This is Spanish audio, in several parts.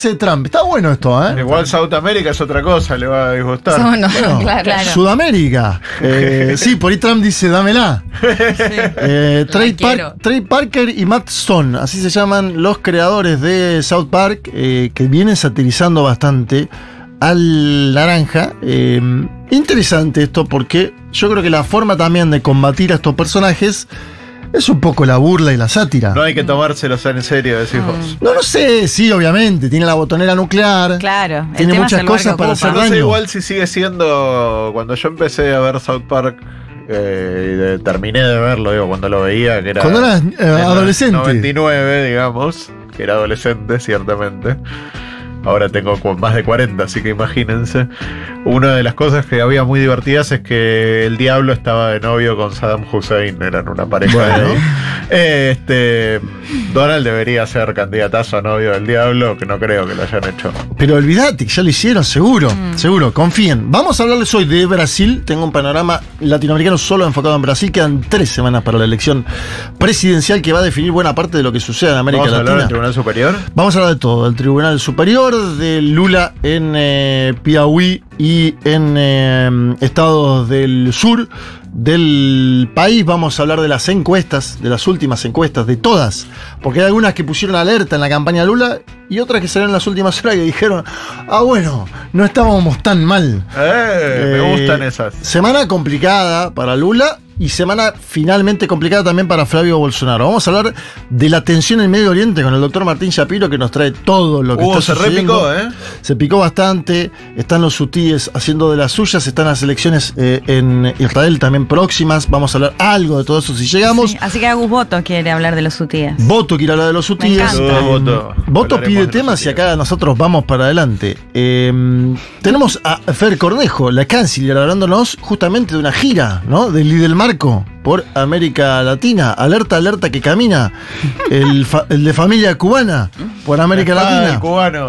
Trump. Está bueno esto, ¿eh? Igual South America es otra cosa, le va a disgustar. Bueno, Bueno, claro. Sudamérica. Sí, por ahí Trump dice, dámela. Trey Parker y Matt Stone, así se llaman los creadores de South Park, que vienen satirizando bastante al naranja. Interesante esto porque yo creo que la forma también de combatir a estos personajes es un poco la burla y la sátira. No hay que tomárselos en serio, decís vos. No sé, sí, obviamente, tiene la botonera nuclear. Claro. el Tiene tema muchas es el lugar cosas que para ocupa. hacer No sé daño. igual si sigue siendo. Cuando yo empecé a ver South Park, terminé de verlo, digo, cuando lo veía, que era. Cuando eras en adolescente. 99, digamos, que era adolescente, ciertamente. Ahora tengo más de 40, así que imagínense. Una de las cosas que había muy divertidas es que el diablo estaba de novio con Saddam Hussein, eran una pareja. Bueno. Donald debería ser candidatazo a novio del diablo, que no creo que lo hayan hecho. Pero olvidate que ya lo hicieron, seguro, seguro, confíen. Vamos a hablarles hoy de Brasil. Tengo un panorama latinoamericano solo enfocado en Brasil. Quedan 3 semanas para la elección presidencial que va a definir buena parte de lo que sucede en América ¿Vamos a hablar Latina. del Tribunal Superior? Vamos a hablar de todo, del Tribunal Superior, de Lula en Piauí y en estados del sur del país. Vamos a hablar de las encuestas, de las últimas encuestas, de todas, porque hay algunas que pusieron alerta en la campaña de Lula y otras que salieron en las últimas horas y dijeron, bueno, no estábamos tan mal. Me gustan esas. Semana complicada para Lula y semana finalmente complicada también para Flavio Bolsonaro. Vamos a hablar de la tensión en Medio Oriente con el doctor Martín Shapiro, que nos trae todo lo que está se sucediendo. repicó, Se picó bastante. Están los hutíes haciendo de las suyas. Están las elecciones en Israel también próximas. Vamos a hablar algo de todo eso si llegamos. Sí, así que Agus Boto quiere hablar de los hutíes. Voto quiere hablar de los hutíes. encanta. Voto Hablaremos pide de los temas y hutíes. acá nosotros vamos para adelante. Tenemos a Fer Cornejo, la canciller, hablándonos justamente de una gira, ¿no? Del Lidl Marco por América Latina. Alerta, alerta que camina. El de familia cubana por América Latina. El cubano.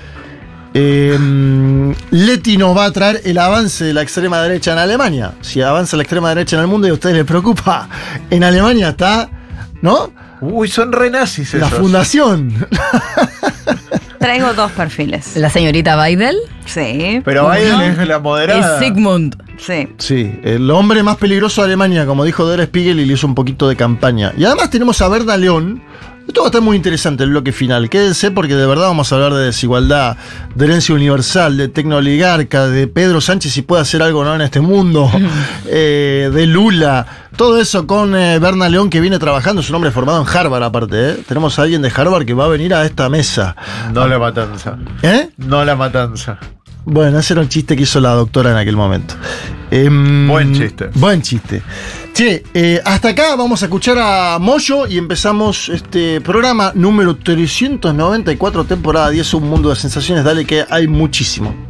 Leti nos va a traer el avance de la extrema derecha en Alemania. Si avanza la extrema derecha en el mundo y a ustedes les preocupa, en Alemania está, ¿no? Uy, son re nazis La esos. fundación. Traigo 2 perfiles. La señorita Weidel Sí. Pero Biden es la moderada. y Sigmund. Sí. Sí, el hombre más peligroso de Alemania, como dijo Der Spiegel, y le hizo un poquito de campaña. Y además tenemos a Berna León. Esto va a estar muy interesante el bloque final. Quédense porque de verdad vamos a hablar de desigualdad, de herencia universal, de tecnooligarca, de Pedro Sánchez si puede hacer algo o no en este mundo, de Lula. Todo eso con Berna León, que viene trabajando, es un hombre formado en Harvard aparte. Tenemos a alguien de Harvard que va a venir a esta mesa. No la matanza. No la matanza. Bueno, ese era un chiste que hizo la doctora en aquel momento. Buen chiste. Buen chiste. Che, hasta acá vamos a escuchar a Moyo y empezamos este programa número 394, temporada 10, un mundo de sensaciones. Dale que hay muchísimo.